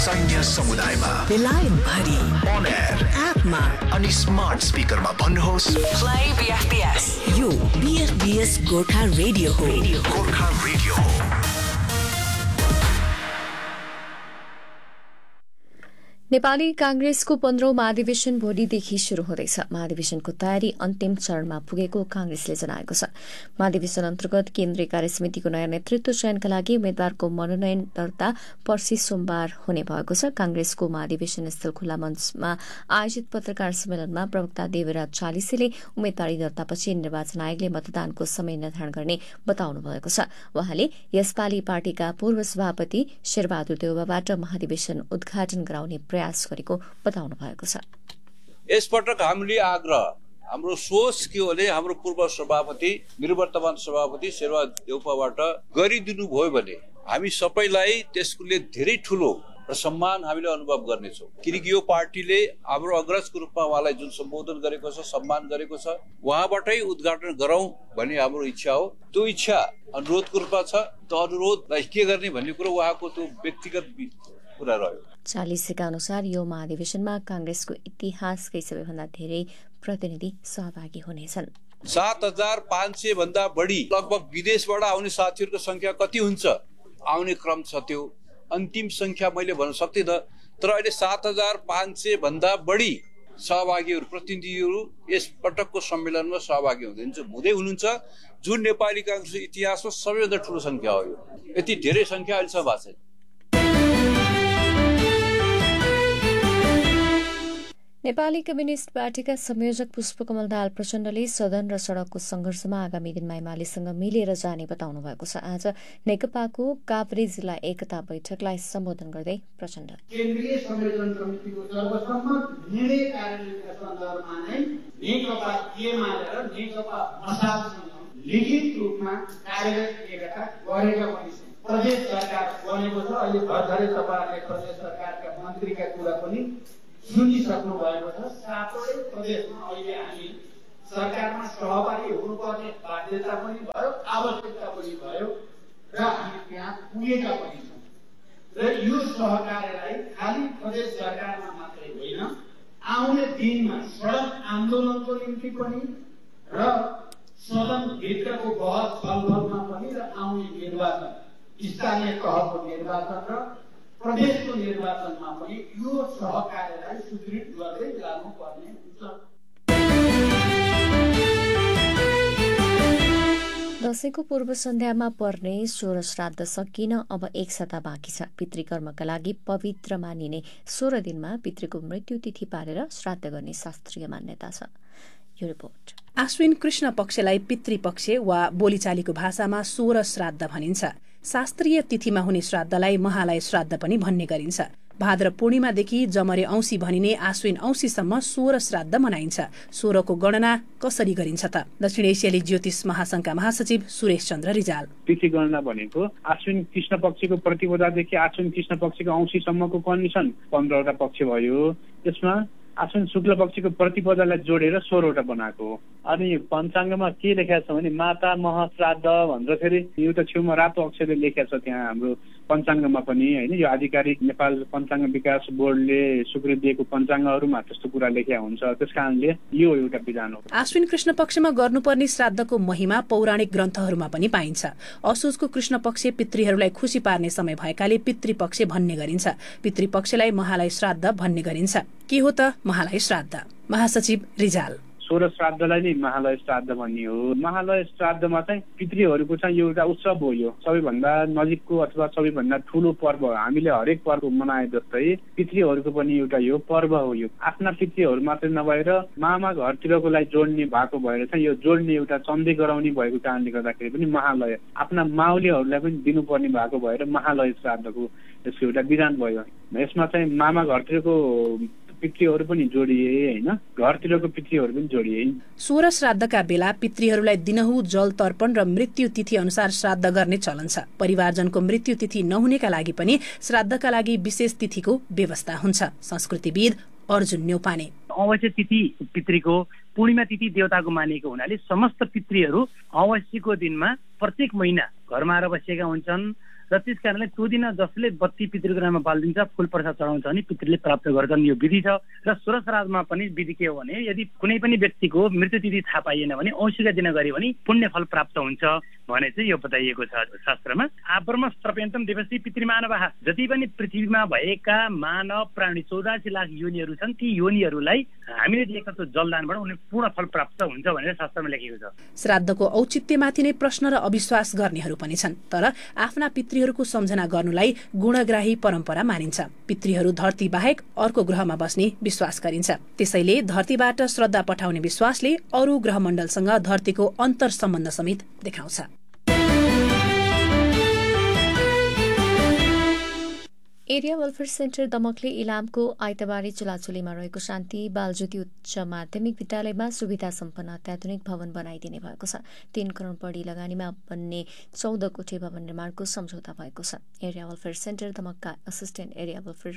सैन्य समुदायमा बेलायत भरि on air एपमा अनि स्मार्ट स्पिकरमा भन्नुहोस् Play BFBS. यो BFBS गोर्खा रेडियो हो. गोर्खा रेडियो हो. नेपाली कांग्रेसको 15औं महाधिवेशन भोलिदेखि शुरू हुँदैछ। महाधिवेशनको तयारी अन्तिम चरणमा पुगेको कांग्रेसले जनाएको छ। महाधिवेशन अन्तर्गत केन्द्रीय कार्यसमितिको नयाँ नेतृत्व चयनका लागि उम्मेद्वारको मनोनयन दर्ता पर्सि सोमबार हुने भएको छ। कांग्रेसको महाधिवेशन स्थल खुल्ला मञ्चमा आयोजित पत्रकार सम्मेलनमा प्रवक्ता देवराज चालिसेले उम्मेद्वारी दर्तापछि निर्वाचन आयोगले मतदानको समय निर्धारण गर्ने बताउनु भएको छ। वहाँले यसपालि पार्टीका पूर्व सभापति शेरबहादुर देउवाबाट महाधिवेशन उद्घाटन गराउने प्रयास गरेको बताउनु भएको छ। यसपटक हामीले आग्रह हाम्रो सोच के हो भने हाम्रो पूर्व सभापति निवर्तमान सभापति शेरबहादुर देउवाबाट गरिदिनु भयो भने हामी सबैलाई त्यसले धेरै ठूलो र सम्मान हामीले अनुभव गर्नेछौँ। किनकि यो पार्टीले हाम्रो अग्रजको रूपमा उहाँलाई जुन सम्बोधन गरेको छ, सम्मान गरेको छ, उहाँबाटै उद्घाटन गरौं भन्ने हाम्रो इच्छा हो। त्यो इच्छा अनुरोधको रूपमा छ। त्यो अनुरोधलाई के गर्ने भन्ने कुरो उहाँको त्यो व्यक्तिगत कुरा रह्यो। चालिसेका अनुसार यो महाधिवेशनमा कांग्रेसको इतिहासकै सबैभन्दा धेरै प्रतिनिधि सहभागी हुनेछन्। 7500 भन्दा बढी लगभग विदेशबाट आउने साथीहरूको संख्या कति हुन्छ आउने क्रम छ। त्यो अन्तिम संख्या मैले भन्न सक्दिनँ, तर अहिले 7500 भन्दा बढी सहभागीहरू प्रतिनिधिहरू यस पटकको सम्मेलनमा सहभागी हुँदै हुनुहुन्छ, जुन नेपाली कांग्रेसको इतिहासमा सबैभन्दा ठूलो संख्या हो। यति धेरै संख्या अहिलेसम्म भएको छैन। नेपाली कम्युनिस्ट पार्टीका संयोजक पुष्पकमल दाहाल प्रचण्डले सदन र सड़कको संघर्षमा आगामी दिनमा एमालेसँग मिलेर जाने बताउनु भएको छ। आज नेकपाको काभ्रे जिल्ला एकता बैठकलाई सम्बोधन गर्दै प्रचण्ड केन्द्रीय संयोजन समितिको सर्वसम्मत निर्णय कार्यान्वयनका सन्दर्भमा नै नेकपा एमाले र नेकपा मसालसँग लिखित रूपमा कार्यरत एकता गरेका पनि छन्। प्रदेश सरकार बनेको छ। अहिले भर्खरै तपाईहरुले प्रदेश सरकारका मन्त्रीका कुरा पनि सुनिसक्नु भएको छ। सातै प्रदेशमा अहिले हामी सरकारमा सहभागी हुनुपर्ने बाध्यता पनि भयो, आवश्यकता पनि भयो र हामी त्यहाँ पुगेका पनि छौँ। र यो सहकार्यलाई खाली प्रदेश सरकारमा मात्रै होइन, आउने दिनमा सडक आन्दोलनको निम्ति पनि र सदन भित्रको बहस छलफलमा पनि र आउने निर्वाचन स्थानीय तहको निर्वाचन र प्रदेशको निर्वाचनमा पनि यो सहकार्यलाई सुदृढ गर्दै जानुपर्ने हुन्छ। दशैंको पूर्व सन्ध्यामा पर्ने सोह्र श्राद्ध सकिन अब एक सप्ताह बाँकी छ। पितृकर्मका लागि पवित्र मानिने 16 दिनमा पितृको मृत्यु तिथि पारेर श्राद्ध गर्ने शास्त्रीय मान्यता छ। यो रिपोर्ट। आश्विन कृष्ण पक्षलाई पितृपक्ष वा बोलीचालीको भाषामा 16 श्राद्ध भनिन्छ। शास्त्रीय तिथिमा हुने श्राद्धलाई महालय श्राद्ध पनि भन्ने गरिन्छ। भाद्र पूर्णिमादेखि जमरे औंसी भनिने आश्विन औंसीसम्म 16 श्राद्ध मनाइन्छ। 16 को गणना कसरी गरिन्छ त? दक्षिण एसियाली ज्योतिष महासंघका महासचिव सुरेश चन्द्र रिजाल। तिथि गणना भनेको आश्विन कृष्ण पक्षको प्रतिपदादेखि आश्विन कृष्ण पक्षको औंसीसम्मको कन्डिसन 15 वटा पक्ष भयो। त्यसमा आश्विन शुक्ल पक्षको प्रतिपदालाई जोडेर 16 वटा बनाएको हो। अनि पञ्चाङ्गमा के लेखेको छ भने माता मह श्राद्ध भनेर फेरि एउटा छेउमा रातो अक्षरले लेखेको छ त्यहाँ हाम्रो पञ्चाङ्गमा पनि हैन। यो आधिकारिक नेपाल पञ्चाङ्ग विकास बोर्डले स्वीकृति दिएको पञ्चाङ्गहरुमा त्यस्तो कुरा लेखेका हुन्छ। त्यसकारणले यो एउटा विधान हो। आश्विन कृष्ण पक्षमा गर्नुपर्ने श्राद्धको महिमा पौराणिक ग्रन्थहरुमा पनि पाइन्छ। असोजको कृष्ण पक्ष पितृहरूलाई खुशी पार्ने समय भएकाले पितृपक्ष भन्ने गरिन्छ। पितृपक्षलाई महालय श्राद्ध भन्ने गरिन्छ। के हो त महालय श्राद्ध? महासचिव रिजाल। 16 श्राद्धलाई नै महालय श्राद्ध भन्ने हो। महालय श्राद्धमा चाहिँ पितृहरूको चाहिँ एउटा उत्सव हो। यो सबैभन्दा नजिकको अथवा सबैभन्दा ठूलो पर्व हो। हामीले हरेक पर्व मनाए जस्तै पितृहरूको पनि एउटा यो पर्व हो। यो आफ्ना पितृहरू मात्रै नभएर मामा घरतिरको लागि जोड्ने भएको भएर चाहिँ यो जोड्ने एउटा चन्दी गराउने भएको कारणले गर्दाखेरि पनि महालय आफ्ना माउलीहरूलाई पनि दिनुपर्ने भएको भएर महालय श्राद्धको यसको एउटा विधान भयो। यसमा चाहिँ मामा घरतिरको पितृहरू पनि जोडिए हैन, घरतिरको पितृहरू पनि जोडिए। 16 श्राद्धका बेला पितृहरूलाई दिनहुँ जल तर्पण र मृत्यु तिथि अनुसार श्राद्ध गर्ने चलन छ। परिवारजनको मृत्यु तिथि नहुनेका लागि पनि श्राद्धका लागि विशेष तिथिको व्यवस्था हुन्छ। संस्कृतिविद अर्जुन न्यौपाने। अवश्य तिथि पितृको पूर्णिमा तिथि देवताको मानिएको हुनाले समस्त पितृहरू अवश्यको दिनमा प्रत्येक महिना घरमा आएर बसेका हुन्छन् र त्यस कारणले त्यो दिन जसले बत्ती पितृको नाममा बालिदिन्छ फुल प्रसाद चढाउँछ भने पितृले प्राप्त गर्छन्, यो विधि छ। र सोह्र श्राद्धमा पनि विधि के हो भने यदि कुनै पनि व्यक्तिको मृत्यु तिथि थाहा पाइएन भने औँसीका दिन गऱ्यो भने पुण्य फल प्राप्त हुन्छ भने चाहिँ यो बताइएको छ शास्त्रमा। आब्रह्म सर्पेन्तम दिवसी पितृमानवः, जति पनि पृथ्वीमा भएका मानव प्राणी 84 लाख योनिहरू छन्, ती योनिहरूलाई हामीले दिएका त्यो जलदानबाट उनीहरूले पूर्ण फल प्राप्त हुन्छ भनेर शास्त्रमा लेखिएको छ। श्राद्धको औचित्यमाथि नै प्रश्न र अविश्वास गर्नेहरू पनि छन्, तर आफ्ना पितृहरूको सम्झना गर्नुलाई गुणग्राही परम्परा मानिन्छ। पितृहरू धरती बाहेक अर्को ग्रहमा बस्ने विश्वास गरिन्छ। त्यसैले धरतीबाट श्रद्धा पठाउने विश्वासले अरू ग्रहमण्डलसँग धरतीको अन्तर सम्बन्ध समेत देखाउँछ। एरिया वेलफेयर सेन्टर दमकले इलामको आइतबारे चुलाचुलीमा रहेको शान्ति बालज्योति उच्च माध्यमिक विद्यालयमा सुविधा सम्पन्न अत्याधुनिक भवन बनाइदिने भएको छ। 3 करोड़ बढी लगानीमा बन्ने 14 कोठे भवन निर्माणको सम्झौता भएको छ। Area welfare centre दमकका assistant area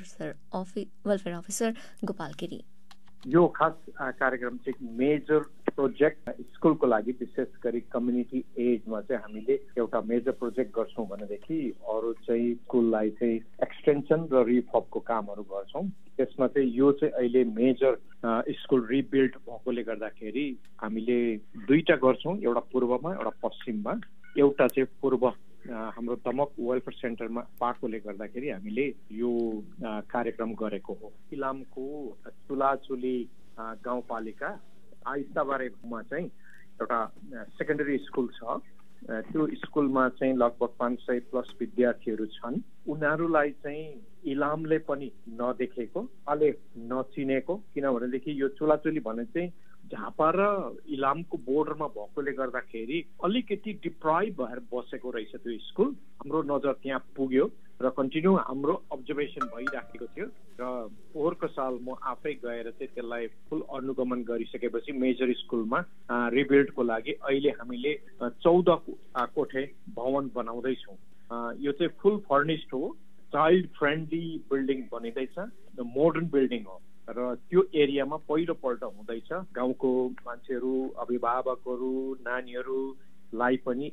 welfare officer Gopal Giri, यो खास कार्यक्रम चाहिँ मेजर प्रोजेक्ट स्कुलको लागि विशेष गरी कम्युनिटी एजमा चाहिँ हामीले एउटा मेजर प्रोजेक्ट गर्छौँ भनेदेखि अरू चाहिँ स्कुललाई चाहिँ एक्सटेन्सन र रिफर्बको कामहरू गर्छौँ। त्यसमा चाहिँ यो चाहिँ अहिले मेजर स्कुल रिबिल्ड भएकोले गर्दाखेरि हामीले 2टा गर्छौँ, एउटा पूर्वमा एउटा पश्चिममा। एउटा चाहिँ पूर्व हाम्रो दमक वेलफेयर सेन्टरमा पाएकोले गर्दाखेरि हामीले यो कार्यक्रम गरेको हो। इलामको चुलाचुली गाउँपालिका आइस्ताबारेमा चाहिँ एउटा सेकेन्डरी स्कुल छ। त्यो स्कुलमा चाहिँ लगभग 500 प्लस विद्यार्थीहरू छन्। उनीहरूलाई चाहिँ इलामले पनि नदेखेको, अहिले नचिनेको, किनभनेदेखि यो चुलाचुली भने चाहिँ झापा र इलामको बोर्डरमा भएकोले गर्दाखेरि अलिकति डिप्राइभ भएर बसेको रहेछ त्यो स्कुल। हाम्रो नजर त्यहाँ पुग्यो र कन्टिन्यू हाम्रो अब्जर्भेसन भइराखेको थियो र पोहोरको साल म आफै गएर चाहिँ त्यसलाई फुल अनुगमन गरिसकेपछि मेजर स्कुलमा रिबिल्डको लागि अहिले हामीले 14 कोठे भवन बनाउँदैछौँ। यो चाहिँ फुल फर्निस्ड हो, चाइल्ड फ्रेन्डली बिल्डिङ बनिँदैछ, मोडर्न बिल्डिङ हो र त्यो एरियामा पहिलोपल्ट हुँदैछ। गाउँको मान्छेहरू, अभिभावकहरू, नानीहरूलाई पनि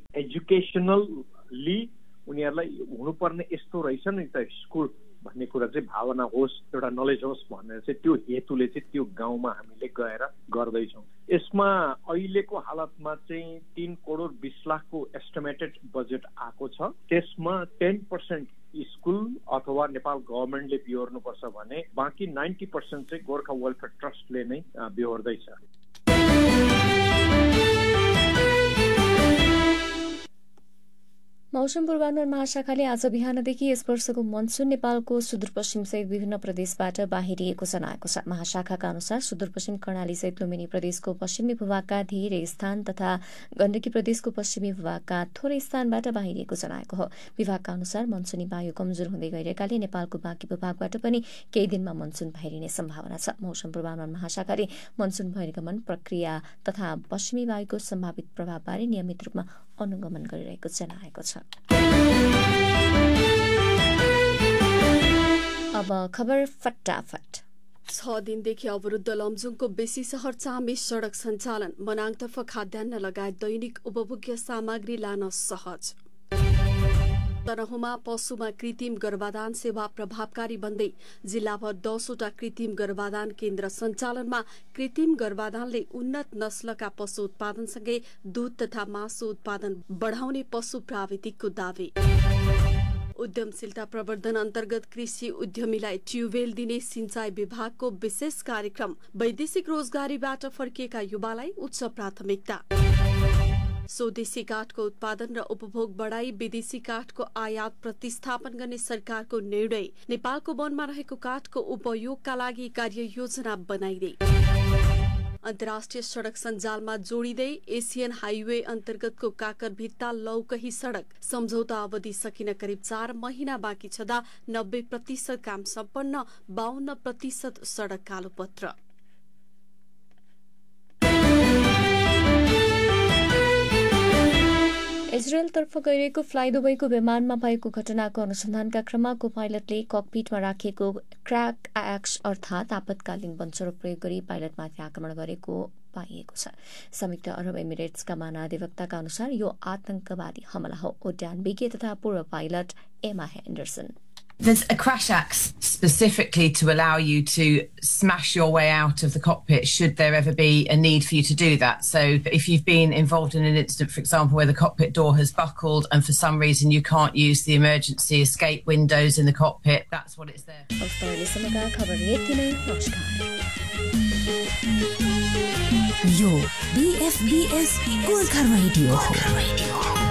एजुकेसनली उनीहरूलाई हुनुपर्ने यस्तो रहेछ नि त स्कुल भन्ने कुरा चाहिँ भावना होस्, एउटा नलेज होस् भनेर चाहिँ त्यो हेतुले चाहिँ त्यो गाउँमा हामीले गएर गर्दैछौँ। यसमा अहिलेको हालतमा चाहिँ 3 करोड़ 20 लाखको एस्टिमेटेड बजेट आएको छ। त्यसमा 10% स्कुल अथवा नेपाल गभर्मेन्टले बिहोर्नुपर्छ भने बाँकी 90% चाहिँ गोर्खा वेलफेयर ट्रस्टले नै बिहोर्दैछ। मौसम पूर्वानुमान महाशाखाले आज बिहानदेखि यस वर्षको मनसून नेपालको सुदूरपश्चिमसहित विभिन्न प्रदेशबाट बाहिरिएको जनाएको छ। महाशाखाका अनुसार सुदूरपश्चिम कर्णालीसहित लुम्बिनी प्रदेशको पश्चिमी भूभागका धेरै स्थान तथा गण्डकी प्रदेशको पश्चिमी भूभागका थोरै स्थानबाट बाहिरिएको जनाएको हो। विभागका अनुसार मनसूनी वायु कमजोर हुँदै गइरहेकाले नेपालको बाँकी भूभागबाट पनि केही दिनमा मनसून बाहिरिने सम्भावना छ। मौसम पूर्वानुमान महाशाखाले मनसून बहिर्गमन प्रक्रिया तथा पश्चिमी वायुको सम्भावित प्रभावबारे नियमित रूपमा अनुगमन गरिरहेको जनाएको छ। अब खबर फटाफट। 6 दिनदेखि अवरुद्ध लमजुङको बेसी शहर चामे सड़क सञ्चालन, मनाङतर्फ खाद्यान्न लगायत दैनिक उपभोग्य सामग्री लान सहज। तनहुँमा पशुमा कृत्रिम गर्भाधान सेवा प्रभावकारी बन्दै जिल्लाभर 10वटा कृत्रिम गर्भाधान केन्द्र सञ्चालनमा। कृत्रिम गर्भाधानले उन्नत नस्लका पशु उत्पादनसँगै दूध तथा मासु उत्पादन बढाउने पशु प्राविधिकको दावी। उद्यमशीलता प्रवर्धन अन्तर्गत कृषि उद्यमीलाई ट्युबवेल दिने सिंचाई विभागको विशेष कार्यक्रम। वैदेशिक रोजगारीबाट फर्किएका युवालाई उच्च प्राथमिकता। स्वदेशी काठको उत्पादन र उपभोग बढाई विदेशी काठको आयात प्रतिस्थापन गर्ने सरकारको निर्णय। नेपालको वनमा रहेको काठको उपयोगका लागि कार्ययोजना बनाइँदै। अन्तर्राष्ट्रिय सड़क सञ्जालमा जोडिँदै एसियन हाइवे अन्तर्गतको काकरभित्ता लौकही सड़क सम्झौता अवधि सकिन करिब 4 महिना बाँकी छँदा 90% काम सम्पन्न, 52% सड़क कालोपत्र। इजरायलतर्फ गइरहेको फ्लाइ दुबईको विमानमा भएको घटनाको अनुसन्धानका क्रममा को पाइलटले ककपिटमा राखिएको क्रैक एक्स अर्थात आपतकालीन बन्चरो प्रयोग गरी पाइलटमाथि आक्रमण गरेको पाइएको छ। संयुक्त अरब एमिरेट्सका महाधिवक्ताका अनुसार यो आतंकवादी हमला हो। उड्डान विज्ञ तथा पूर्व पाइलट एमा हेन्डरसन। There's a crash act specifically to allow you to smash your way out of the cockpit should there ever be a need for you to do that. So if you've been involved in an incident, for example, where the cockpit door has buckled and for some reason you can't use the emergency escape windows in the cockpit, that's what it's there. यो BFBS Gorkha radio हो।